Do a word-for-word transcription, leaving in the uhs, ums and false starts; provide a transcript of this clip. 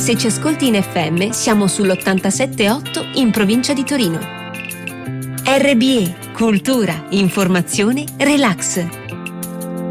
Se ci ascolti in F M, siamo sull'ottantasette virgola otto in provincia di Torino. R B E, cultura, informazione, relax.